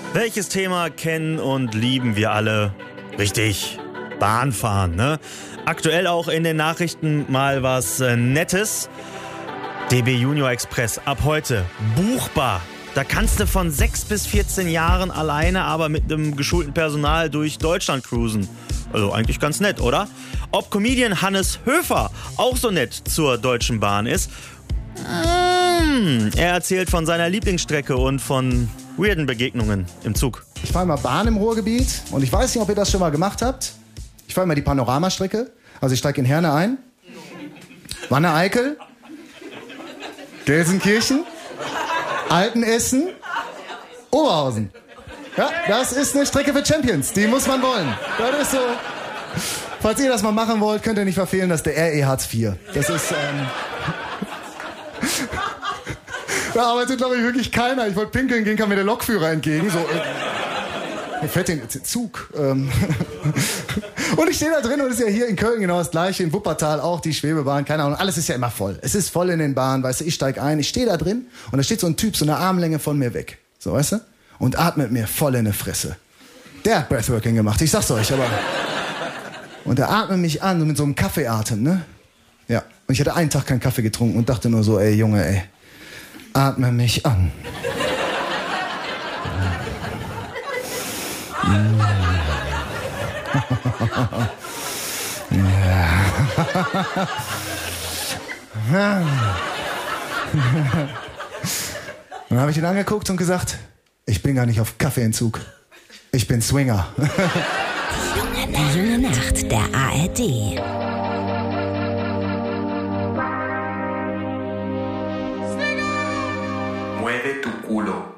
Welches Thema kennen und lieben wir alle? Richtig, Bahnfahren, ne? Aktuell auch in den Nachrichten mal was Nettes. DB Junior Express ab heute buchbar. Da kannst du von 6 bis 14 Jahren alleine, aber mit einem geschulten Personal durch Deutschland cruisen. Also eigentlich ganz nett, oder? Ob Comedian Hannes Höfer auch so nett zur Deutschen Bahn ist? Er erzählt von seiner Lieblingsstrecke und von weirden Begegnungen im Zug. Ich fahre mal Bahn im Ruhrgebiet und ich weiß nicht, ob ihr das schon mal gemacht habt. Ich fahre mal die Panoramastrecke. Also ich steige in Herne ein, Wanne-Eickel, Gelsenkirchen, Altenessen, Oberhausen. Ja, das ist eine Strecke für Champions. Die muss man wollen. Das ist so. Falls ihr das mal machen wollt, könnt ihr nicht verfehlen, das ist der RE Hartz IV. Das ist, da arbeitet, glaube ich, wirklich keiner. Ich wollte pinkeln gehen, kam mir der Lokführer entgegen. So, mir fährt den Zug. Und ich stehe da drin und es ist ja hier in Köln genau das Gleiche, in Wuppertal auch, die Schwebebahn, keine Ahnung, alles ist ja immer voll. Es ist voll in den Bahnen, weißt du, ich steige ein, ich stehe da drin und da steht so ein Typ, so eine Armlänge von mir weg, so, weißt du, und atmet mir voll in die Fresse. Der hat Breathworking gemacht, ich sag's euch, aber... Und er atmet mich an, so mit so einem Kaffeeatem, ne? Ja, und ich hatte einen Tag keinen Kaffee getrunken und dachte nur so, ey, Junge, ey, atme mich an. Dann habe ich ihn angeguckt und gesagt, ich bin gar nicht auf Kaffeeentzug. Ich bin Swinger. Die junge Nacht der ARD. Mueve tu culo.